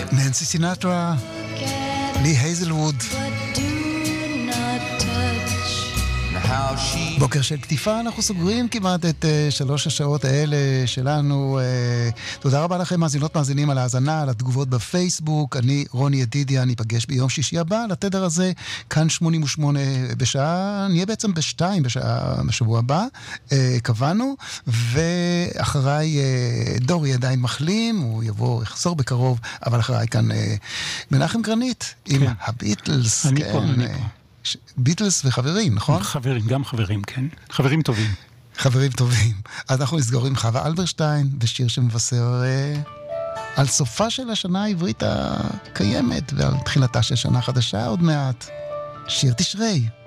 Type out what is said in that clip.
ננסי סינטרה, לי הייזלווד. בוקר של כתיפה, אנחנו סוגרים כמעט את 3 השעות האלה שלנו. תודה רבה לכם מאזינות מאזינים על ההאזנה, על התגובות בפייסבוק. אני רוני ידידיה, אני אפגש ביום שישי הבא לתדר הזה, כאן 88 בשעה, נהיה בעצם ב2 בשבוע הבא, קבענו, ואחריי דורי עדיין מחלים, הוא יחזור בקרוב, אבל אחריי כאן מנחם גרנית עם הביטלס. אני פה. ביטלס וחברים, נכון? חברים, גם חברים, כן. חברים טובים. חברים טובים. אז אנחנו נסגור עם חווה אלברשטיין, בשיר שמבשר על סופה של השנה העברית הקיימת, ועל תחילתה של שנה חדשה עוד מעט. שיר תשרי.